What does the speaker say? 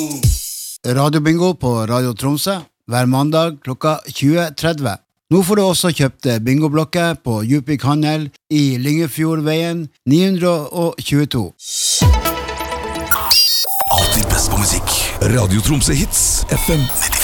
Radiobingo på Radio Tromsø hver mandag klokka 20:30. Nå får du også kjøpt bingoblokker på Djupvik Handel i Lyngefjordveien 922. Alltid best på musikk. Radio Tromsø Hits FM 95.